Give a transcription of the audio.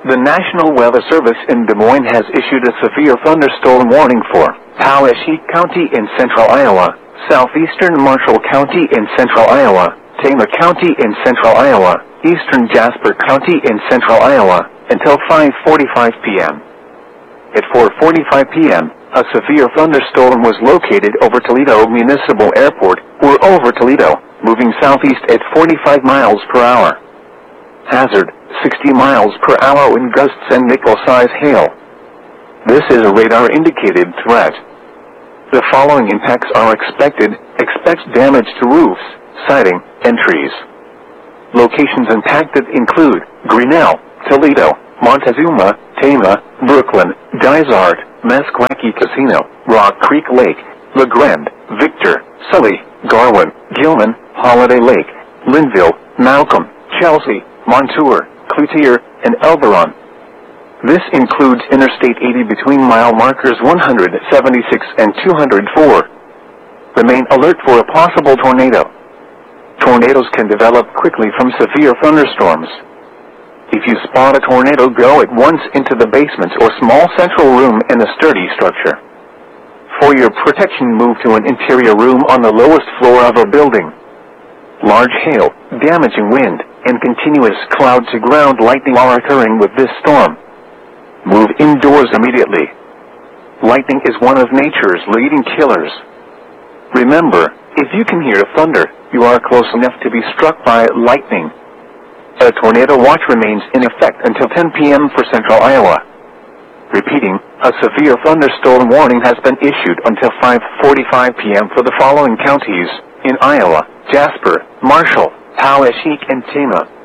The National Weather Service in Des Moines has issued a severe thunderstorm warning for Poweshiek County in central Iowa, southeastern Marshall County in central Iowa, Tama County in central Iowa, eastern Jasper County in central Iowa, until 5:45 p.m. At 4:45 p.m., a severe thunderstorm was located over Toledo Municipal Airport, or over Toledo, moving southeast at 45 miles per hour. Hazard, 60 miles per hour wind gusts and nickel-size hail. This is a radar-indicated threat. The following impacts are expected. Expect damage to roofs, siding, and trees. Locations impacted include Grinnell, Toledo, Montezuma, Tama, Brooklyn, Dysart, Meskwaki Casino, Rock Creek Lake, La Grande, Victor, Sully, Garwin, Gilman, Holiday Lake, Linville, Malcolm, Chelsea, Montour, Cloutier, and Elberon. This includes Interstate 80 between mile markers 176 and 204. Remain alert for a possible tornado. Tornadoes can develop quickly from severe thunderstorms. If you spot a tornado, go at once into the basement or small central room in a sturdy structure. For your protection, move to an interior room on the lowest floor of a building. Large hail, damaging wind, and continuous cloud-to-ground lightning are occurring with this storm. Move indoors immediately. Lightning is one of nature's leading killers. Remember, if you can hear thunder, you are close enough to be struck by lightning. A tornado watch remains in effect until 10 p.m. for central Iowa. Repeating, a severe thunderstorm warning has been issued until 5:45 p.m. for the following counties in Iowa: Jasper, Marshall, Poweshiek, and Tama.